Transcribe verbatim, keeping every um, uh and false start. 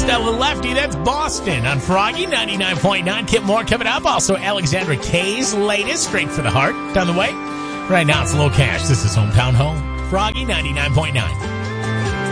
Now the lefty, that's Boston on Froggy ninety-nine point nine. Kip Moore coming up. Also, Alexandra Kay's latest, Straight for the Heart, down the way. Right now, it's Low Cash. This is Hometown Home. Froggy ninety-nine point nine.